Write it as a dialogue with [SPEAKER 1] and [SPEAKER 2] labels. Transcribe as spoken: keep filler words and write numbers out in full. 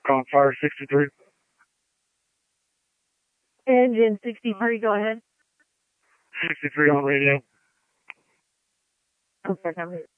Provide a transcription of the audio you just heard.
[SPEAKER 1] Calling fire sixty-three.
[SPEAKER 2] Engine sixty-three, go ahead.
[SPEAKER 1] sixty-three on radio.
[SPEAKER 2] Okay, come here.